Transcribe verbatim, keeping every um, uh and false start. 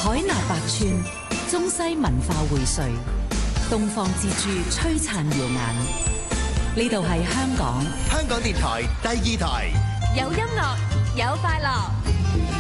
海納百川，中西文化薈萃，東方之珠璀璨耀眼。呢度係香港， 香港電台第二台， 有音樂，有快樂。